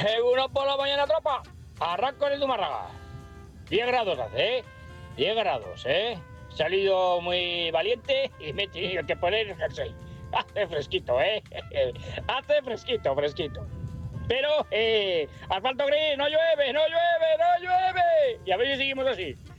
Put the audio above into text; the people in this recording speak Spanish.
Uno por la mañana, tropa. Arranco en el Zumárraga. 10 grados hace, ¿eh? 10 grados, ¿eh? He salido muy valiente y me he tenido que poner el jersey. Hace fresquito, ¿eh? Hace fresquito. Pero, asfalto gris, no llueve. Y a ver si seguimos así.